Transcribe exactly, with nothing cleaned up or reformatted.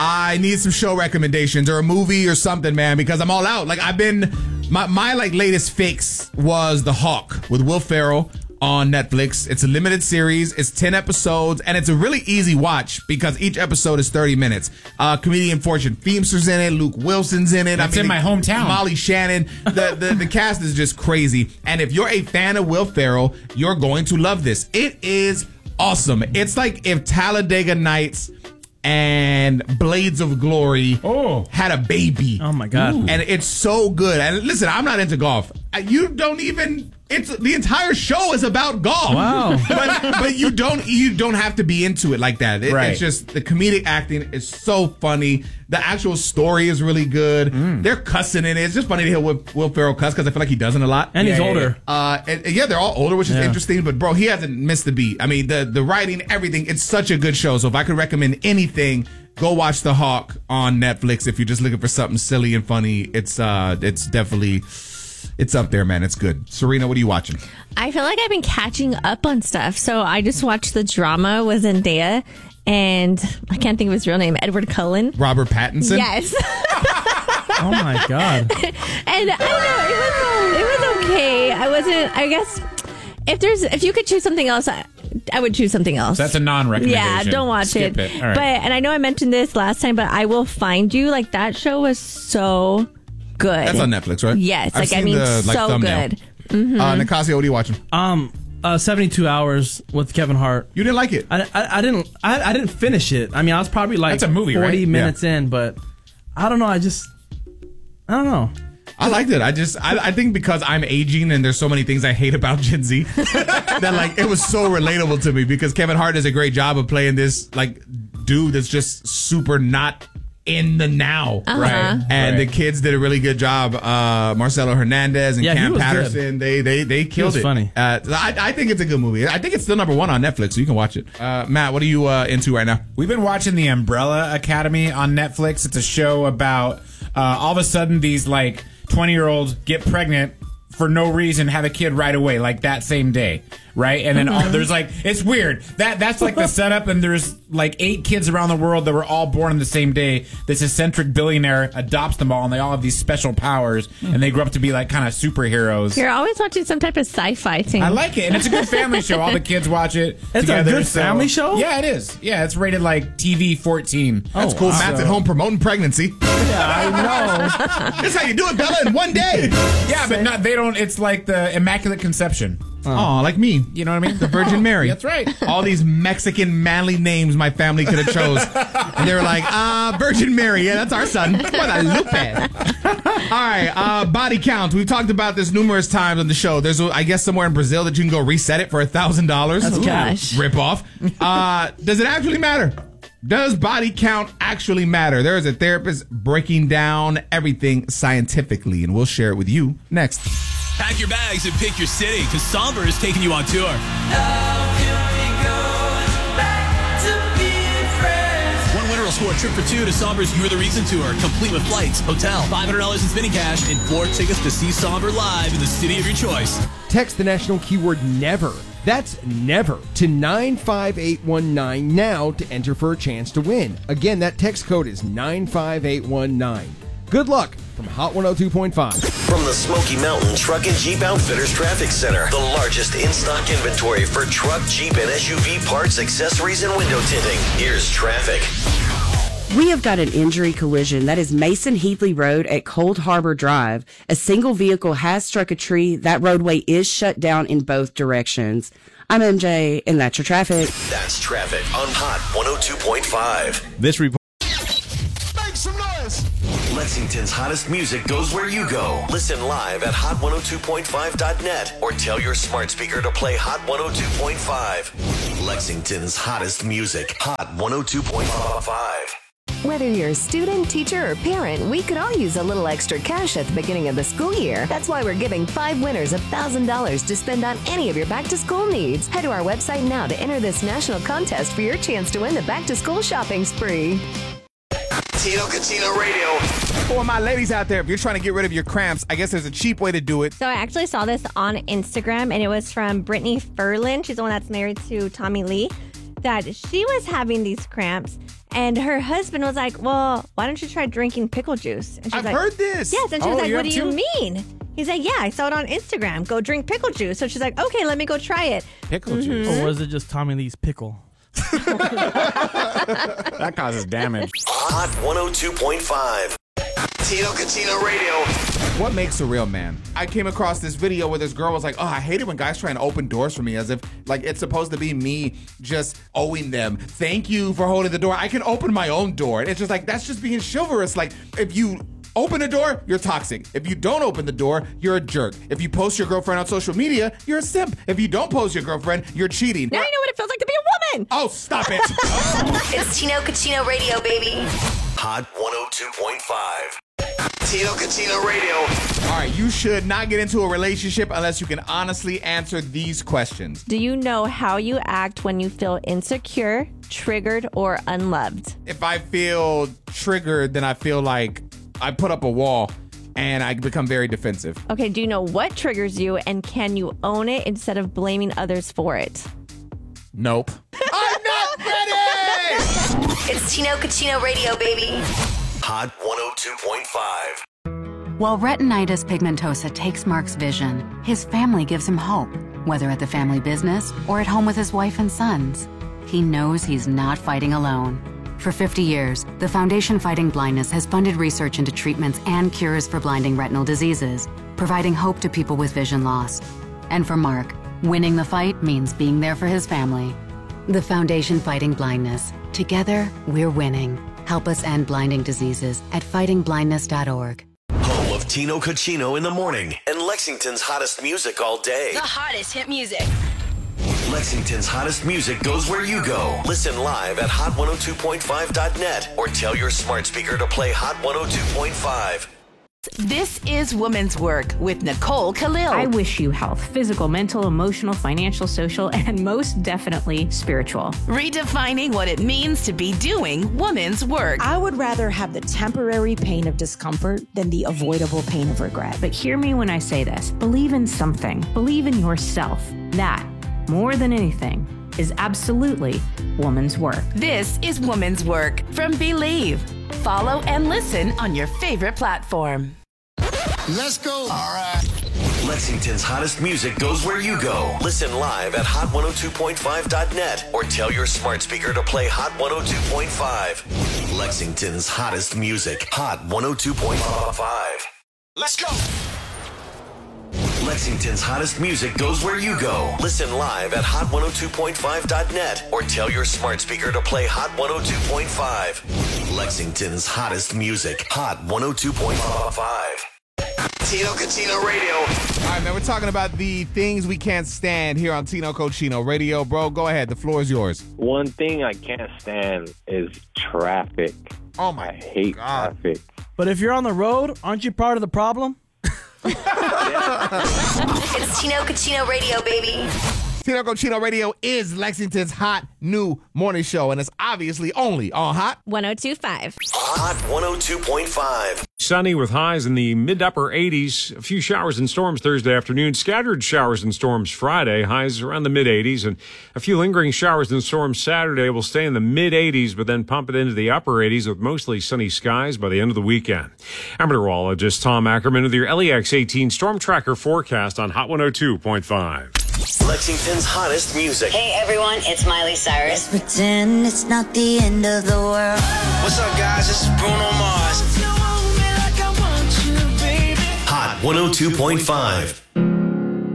I need some show recommendations or a movie or something, man, because I'm all out. Like I've been, my my like latest fix was The Hawk with Will Ferrell on Netflix. It's a limited series. It's ten episodes, and it's a really easy watch because each episode is thirty minutes. Uh, comedian Fortune Feimster's in it. Luke Wilson's in it. That's I mean, in my hometown. Molly Shannon. The, the the cast is just crazy. And if you're a fan of Will Ferrell, you're going to love this. It is awesome. It's like if Talladega Nights and Blades of Glory oh. had a baby. Oh my God. Ooh. And it's so good. And listen, I'm not into golf. You don't even, it's the entire show is about golf. Wow. but but you don't you don't have to be into it like that. It, right. It's just the comedic acting is so funny. The actual story is really good. Mm. They're cussing in it. It's just funny to hear Will, Will Ferrell cuss because I feel like he doesn't a lot. And yeah, he's yeah, older. Yeah. Uh, and, and yeah, they're all older, which is yeah. interesting. But bro, he hasn't missed the beat. I mean, the the writing, everything. It's such a good show. So if I could recommend anything, go watch The Hawk on Netflix. If you're just looking for something silly and funny, it's uh, it's definitely. It's up there, man. It's good. Serena, what are you watching? I feel like I've been catching up on stuff. So I just watched the drama with Zendaya and I can't think of his real name, Edward Cullen. Robert Pattinson? Yes. Oh, my God. And I don't know. It was, it was okay. I wasn't, I guess, if there's, if you could choose something else, I, I would choose something else. So that's a non-recommendation. Yeah, don't watch Skip it. it. All right. But, and I know I mentioned this last time, but I Will Find You. Like, that show was so good. That's on Netflix, right? Yes. I've Like, seen I mean, the, like, so thumbnail. good. Mm-hmm. Uh, Nicasio, what are you watching? Um, uh, seventy-two hours with Kevin Hart. You didn't like it? I, I, I didn't. I, I didn't finish it. I mean, I was probably like That's a movie, forty right? minutes Yeah. in, but I don't know. I just, I don't know. I liked it. I just, I, I think because I'm aging and there's so many things I hate about Gen Z that like it was so relatable to me because Kevin Hart does a great job of playing this like dude that's just super not in the now, Uh-huh. Right. And right. the kids did a really good job. Uh, Marcelo Hernandez and Yeah, he Cam was Patterson, they they they killed was it. funny. Uh, I, I think it's a good movie. I think it's still number one on Netflix, so you can watch it. Uh, Matt, what are you uh, into right now? We've been watching The Umbrella Academy on Netflix. It's a show about uh, all of a sudden these like twenty-year-olds get pregnant for no reason, have a kid right away, like that same day, right? And then all, there's like, it's weird. That That's like the setup, and there's like eight kids around the world that were all born on the same day. This eccentric billionaire adopts them all, and they all have these special powers, and they grow up to be like kind of superheroes. You're always watching some type of sci-fi thing. I like it, and it's a good family show. All the kids watch it It's together. a good so- family show? Yeah, it is. Yeah, it's rated like T V fourteen. That's cool. wow. Matt's at home promoting pregnancy. Yeah, I know. That's how you do it, Bella, in one day. Yeah, but not. They don't. It's like the Immaculate Conception. Oh, like me. You know what I mean? The Virgin Mary. That's right. All these Mexican manly names my family could have chose. And they were like, uh, Virgin Mary. Yeah, that's our son. Guadalupe. All right, uh, body count. We've talked about this numerous times on the show. There's, I guess, somewhere in Brazil that you can go reset it for one thousand dollars. That's cash. Rip off. Uh, does it actually matter? Does body count actually matter? There is a therapist breaking down everything scientifically, and we'll share it with you next. Pack your bags and pick your city, because Somber is taking you on tour. One winner will score a trip for two to Somber's You're the Reason tour, complete with flights, hotel, five hundred dollars in spinning cash, and four tickets to see Somber live in the city of your choice. Text the national keyword NEVER. That's NEVER to nine five eight one nine now to enter for a chance to win. Again, that text code is nine five eight one nine. Good luck from Hot one oh two point five. From the Smoky Mountain Truck and Jeep Outfitters Traffic Center, the largest in-stock inventory for truck, Jeep, and S U V parts, accessories, and window tinting. Here's traffic. We have got an injury collision. That is Mason Heatley Road at Cold Harbor Drive. A single vehicle has struck a tree. That roadway is shut down in both directions. I'm M J, and that's your traffic. That's traffic on Hot one oh two point five. This report. Make some noise! Lexington's hottest music goes where you go. Listen live at hot one oh two point five dot net or tell your smart speaker to play Hot one oh two point five. Lexington's hottest music. Hot one oh two point five. Whether you're a student, teacher, or parent, we could all use a little extra cash at the beginning of the school year. That's why we're giving five winners one thousand dollars to spend on any of your back-to-school needs. Head to our website now to enter this national contest for your chance to win the back-to-school shopping spree. Tino Catino Radio. For my ladies out there, if you're trying to get rid of your cramps, I guess there's a cheap way to do it. So I actually saw this on Instagram, and it was from Brittany Ferlin. She's the one that's married to Tommy Lee. That she was having these cramps, And her husband was like, well, why don't you try drinking pickle juice? And she's I've like, heard this. Yes. And she was Oh, like, you what do have you too? mean? He's like, yeah, I saw it on Instagram. Go drink pickle juice. So she's like, okay, let me go try it. Pickle juice. Or was it just Tommy Lee's pickle? That causes damage. Hot one oh two point five. Tino Cucino Radio. What makes a real man? I came across this video where this girl was like, oh, I hate it when guys try and open doors for me as if like it's supposed to be me just owing them. Thank you for holding the door. I can open my own door. And it's just like, that's just being chivalrous. Like if you open a door, you're toxic. If you don't open the door, you're a jerk. If you post your girlfriend on social media, you're a simp. If you don't post your girlfriend, you're cheating. Now you know what it feels like to be a woman. Oh, stop it. It's Tino Cucino Radio, baby. Hot one oh two point five. Tino Cucino Radio. All right, you should not get into a relationship unless you can honestly answer these questions. Do you know how you act when you feel insecure, triggered, or unloved? If I feel triggered, then I feel like I put up a wall and I become very defensive. Okay, do you know what triggers you and can you own it instead of blaming others for it? Nope. I'm not ready! It's Tino Cucino Radio, baby. Hot one oh two point five. While retinitis pigmentosa takes Mark's vision, his family gives him hope, whether at the family business or at home with his wife and sons. He knows he's not fighting alone. For fifty years, the Foundation Fighting Blindness has funded research into treatments and cures for blinding retinal diseases, providing hope to people with vision loss. And for Mark, winning the fight means being there for his family. The Foundation Fighting Blindness. Together, we're winning. Help us end blinding diseases at fighting blindness dot org. Home of Tino Cucino in the morning and Lexington's hottest music all day. The hottest hit music. Lexington's hottest music goes where you go. Listen live at hot one oh two point five dot net or tell your smart speaker to play Hot one oh two point five. This is Women's Work with Nicole Khalil. I wish you health, physical, mental, emotional, financial, social, and most definitely spiritual. Redefining what it means to be doing women's work. I would rather have the temporary pain of discomfort than the avoidable pain of regret. But hear me when I say this. Believe in something. Believe in yourself. That, more than anything, is absolutely woman's work. This is Women's Work from Believe. Follow and listen on your favorite platform. Let's go. All right. Lexington's hottest music goes where you go. Listen live at hot one oh two point five dot net or tell your smart speaker to play Hot one oh two point five. Lexington's hottest music. Hot one oh two point five. Let's go. Lexington's hottest music goes where you go. Listen live at hot one oh two point five dot net or tell your smart speaker to play Hot one oh two point five. Lexington's hottest music. Hot one oh two point five. Tino Cucino Radio. All right, man, we're talking about the things we can't stand here on Tino Cucino Radio. Bro, go ahead. The floor is yours. One thing I can't stand is traffic. Oh, my I hate God. traffic. But if you're on the road, aren't you part of the problem? It's Tino Cucino Radio, baby. Tino Cucino Radio is Lexington's hot new morning show, and it's obviously only on Hot one oh two point five. Hot one oh two point five. Sunny with highs in the mid-upper eighties. A few showers and storms Thursday afternoon. Scattered showers and storms Friday. Highs around the mid-eighties. And a few lingering showers and storms Saturday will stay in the mid-eighties, but then pump it into the upper eighties with mostly sunny skies by the end of the weekend. I'm meteorologist Tom Ackerman with your L E X eighteen Storm Tracker forecast on Hot one oh two point five. Lexington's hottest music. Hey everyone, it's Miley Cyrus. Let's pretend it's not the end of the world. What's up guys, this is Bruno Mars. Hot one oh two point five.